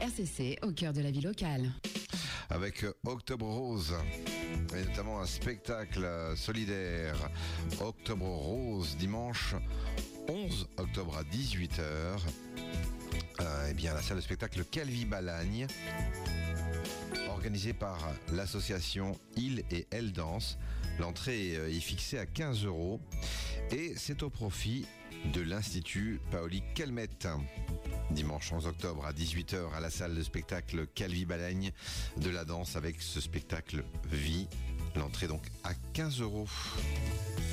RCC, au cœur de la vie locale. Avec Octobre Rose, et notamment un spectacle solidaire. Octobre Rose, dimanche 11 octobre à 18h. Eh bien, la salle de spectacle Calvi-Balagne, organisée par l'association Il et Elle Danse. L'entrée est fixée à 15 € et c'est au profit de l'Institut Paoli Calmette. Dimanche 11 octobre à 18h à la salle de spectacle Calvi-Balagne, de la danse avec ce spectacle Vie. L'entrée donc à 15 €.